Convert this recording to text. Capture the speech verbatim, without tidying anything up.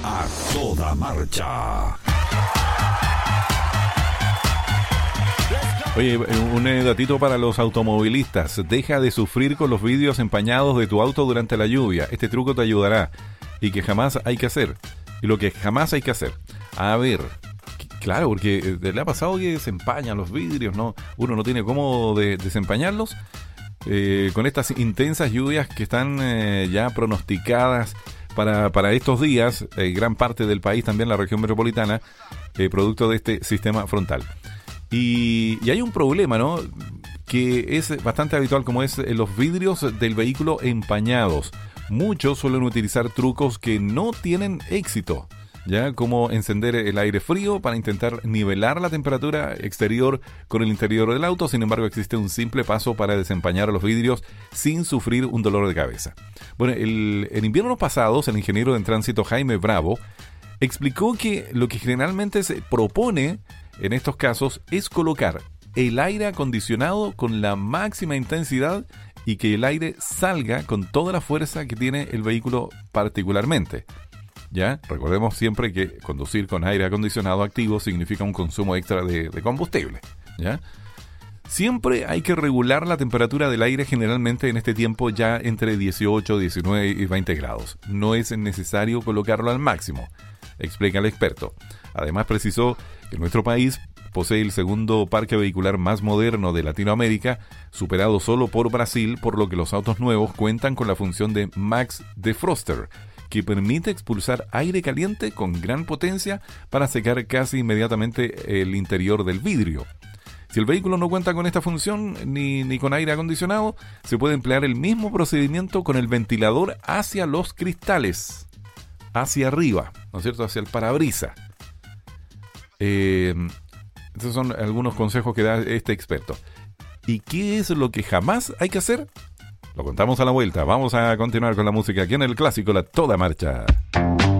A toda marcha. Oye, un datito para los automovilistas. Deja de sufrir con los vidrios empañados de tu auto durante la lluvia. Este truco te ayudará. Y que jamás hay que hacer. Y lo que jamás hay que hacer. A ver, claro, porque le ha pasado que se empañan los vidrios, ¿no? Uno no tiene cómo de, desempañarlos. Eh, con estas intensas lluvias que están eh, ya pronosticadas para, para estos días, eh, gran parte del país, también la región metropolitana, eh, producto de este sistema frontal. Y, y hay un problema, ¿no?, que es bastante habitual, como es los vidrios del vehículo empañados. Muchos suelen utilizar trucos que no tienen éxito, ya como encender el aire frío para intentar nivelar la temperatura exterior con el interior del auto. Sin embargo, existe un simple paso para desempañar los vidrios sin sufrir un dolor de cabeza. Bueno, el, en inviernos pasados, el ingeniero en tránsito Jaime Bravo explicó que lo que generalmente se propone en estos casos es colocar el aire acondicionado con la máxima intensidad y que el aire salga con toda la fuerza que tiene el vehículo particularmente. ¿Ya? Recordemos siempre que conducir con aire acondicionado activo significa un consumo extra de, de combustible. ¿Ya? Siempre hay que regular la temperatura del aire, generalmente en este tiempo ya entre dieciocho, diecinueve y veinte grados. No es necesario colocarlo al máximo, explica el experto. Además precisó que nuestro país posee el segundo parque vehicular más moderno de Latinoamérica, superado solo por Brasil, por lo que los autos nuevos cuentan con la función de Max Defroster, que permite expulsar aire caliente con gran potencia para secar casi inmediatamente el interior del vidrio. Si el vehículo no cuenta con esta función ni, ni con aire acondicionado, se puede emplear el mismo procedimiento con el ventilador hacia los cristales, hacia arriba, ¿no es cierto?, hacia el parabrisas. Eh, estos son algunos consejos que da este experto. ¿Y qué es lo que jamás hay que hacer? Lo contamos a la vuelta. Vamos a continuar con la música aquí en el clásico La Toda Marcha.